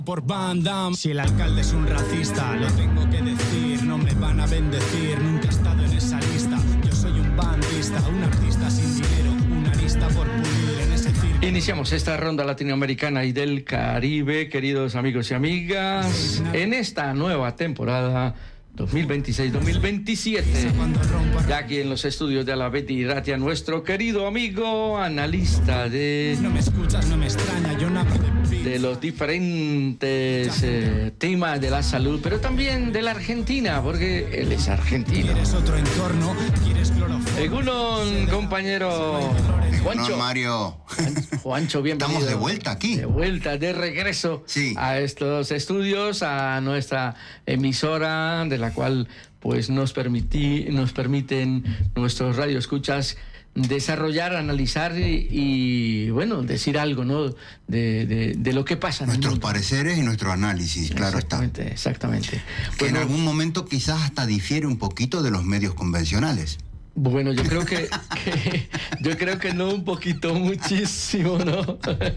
Por Van Damme. Si el alcalde es un racista, lo tengo que decir. No me van a bendecir, nunca he estado en esa lista. Yo soy un bandista, un artista sin dinero, una lista por pulir en ese circo. Iniciamos esta ronda latinoamericana y del Caribe, queridos amigos y amigas, en esta nueva temporada 2026-2027. Ya aquí en los estudios de Alaveti Ratia, nuestro querido amigo analista de... No me escuchas, no me extraña, yo no de los diferentes temas de la salud, pero también de la Argentina, porque él es argentino. ¿Quieres otro entorno? ¿Quieres cloroformo? Un compañero Juancho. No, Mario. Juancho, bienvenido. Estamos de vuelta aquí. De vuelta, de regreso a estos estudios, a nuestra emisora, de la cual pues nos permiten nuestros radioescuchas desarrollar, analizar y bueno, decir algo, ¿no? De lo que pasa. Nuestros pareceres y nuestro análisis, claro está. Exactamente. Que en algún momento quizás hasta difiere un poquito de los medios convencionales. Bueno, yo creo que no un poquito, muchísimo, ¿no?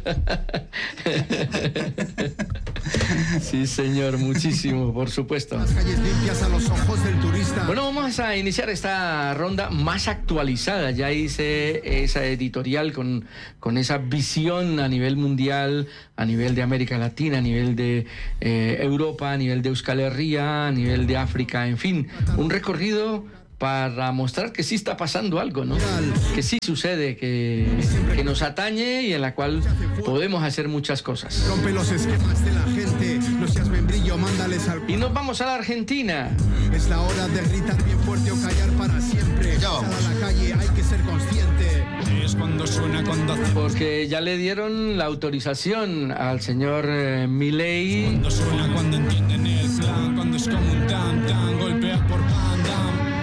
Sí, señor, muchísimo, por supuesto. Las calles limpias a los ojos del turista. Bueno, vamos a iniciar esta ronda más actualizada. Ya hice esa editorial con esa visión a nivel mundial, a nivel de América Latina, a nivel de Europa, a nivel de Euskal Herria, a nivel de África, en fin, un recorrido para mostrar que sí está pasando algo, ¿no? Que sí sucede, que nos atañe y en la cual podemos hacer muchas cosas. Rompe los esquemas de la gente, no seas membrillo, mándales al... Y nos vamos a la Argentina. Es la hora de gritar bien fuerte o callar para siempre. Ya vamos. A la calle hay que ser consciente. Es cuando suena, cuando hace... Porque ya le dieron la autorización al señor Milei. Cuando suena, cuando entienden el plan, cuando es como un tan, golpeas por banda.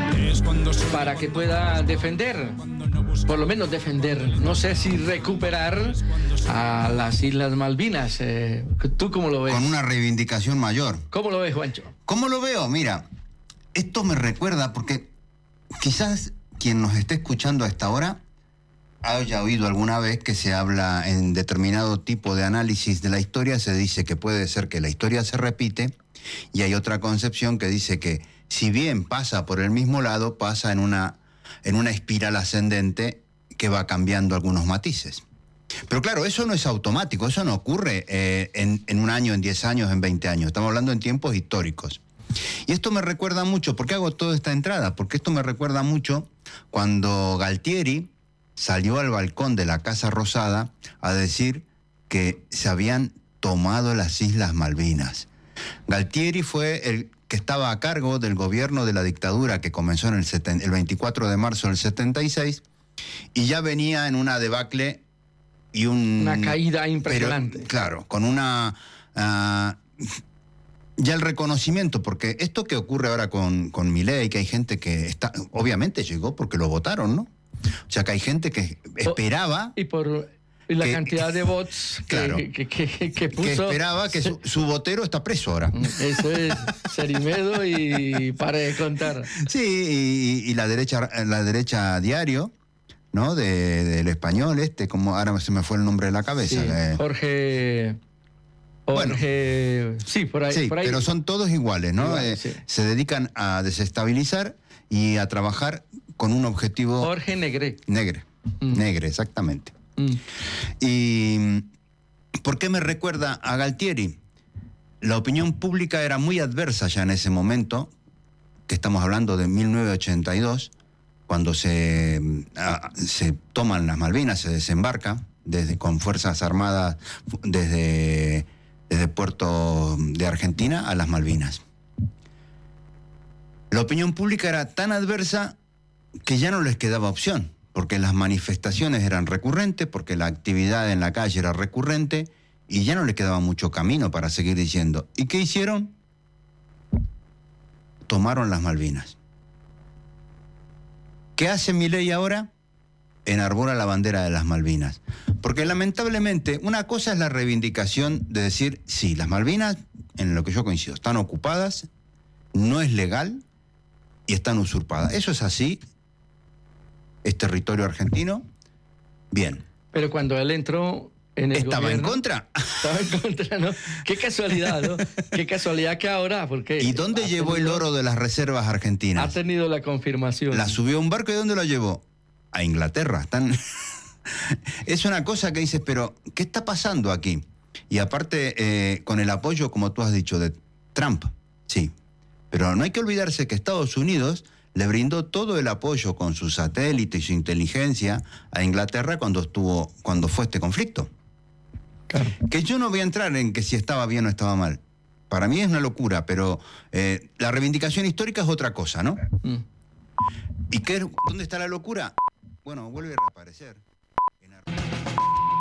Para que pueda defender, por lo menos defender, no sé si recuperar a las Islas Malvinas. ¿Tú cómo lo ves? Con una reivindicación mayor. ¿Cómo lo ves, Juancho? ¿Cómo lo veo? Mira, esto me recuerda porque quizás quien nos esté escuchando a esta hora haya oído alguna vez que se habla en determinado tipo de análisis de la historia, se dice que puede ser que la historia se repite, y hay otra concepción que dice que si bien pasa por el mismo lado, pasa en una espiral ascendente que va cambiando algunos matices. Pero claro, eso no es automático, eso no ocurre en un año, en 10 años, en 20 años. Estamos hablando en tiempos históricos. Y esto me recuerda mucho, ¿por qué hago toda esta entrada? Porque esto me recuerda mucho cuando Galtieri salió al balcón de la Casa Rosada a decir que se habían tomado las Islas Malvinas. Galtieri fue el que estaba a cargo del gobierno de la dictadura que comenzó en el 24 de marzo del 76 y ya venía en una debacle y una caída impresionante. Pero, claro, con una... ya el reconocimiento, porque esto que ocurre ahora con Milei, que hay gente que está... Obviamente llegó porque lo votaron, ¿no? O sea, que hay gente que esperaba... Y la cantidad de votos claro, que puso. Que esperaba que su votero está preso ahora. Eso es, Serimedo y para de contar. Sí, y la derecha diario, ¿no? Del español como ahora se me fue el nombre de la cabeza. Sí, Jorge, bueno, sí, por ahí. Sí, por ahí. Pero son todos iguales, ¿no? Igual, sí. Se dedican a desestabilizar y a trabajar con un objetivo... Jorge Negre. Negre, exactamente. ¿Y por qué me recuerda a Galtieri? La opinión pública era muy adversa ya en ese momento, que estamos hablando de 1982, cuando se toman las Malvinas, se desembarca con Fuerzas Armadas desde Puerto de Argentina a las Malvinas. La opinión pública era tan adversa que ya no les quedaba opción, porque las manifestaciones eran recurrentes, porque la actividad en la calle era recurrente, y ya no les quedaba mucho camino para seguir diciendo. ¿Y qué hicieron? Tomaron las Malvinas. ¿Qué hace Milei ahora? Enarbora la bandera de las Malvinas. Porque lamentablemente, una cosa es la reivindicación de decir, sí, las Malvinas, en lo que yo coincido, están ocupadas, no es legal y están usurpadas. Eso es así. Es territorio argentino, bien. Pero cuando él entró, en el ¿Estaba gobierno. en contra? Estaba en contra, ¿no? Qué casualidad, ¿no? Qué casualidad que ahora, porque... ¿Y dónde llevó el oro de las reservas argentinas? Ha tenido la confirmación. La subió a un barco, ¿y dónde la llevó? A Inglaterra. Es una cosa que dices, pero ¿qué está pasando aquí? Y aparte, con el apoyo, como tú has dicho, de Trump, sí. Pero no hay que olvidarse que Estados Unidos le brindó todo el apoyo con su satélite y su inteligencia a Inglaterra cuando fue este conflicto. Claro. Que yo no voy a entrar en que si estaba bien o estaba mal. Para mí es una locura, pero la reivindicación histórica es otra cosa, ¿no? ¿Y dónde está la locura? Bueno, vuelve a reaparecer.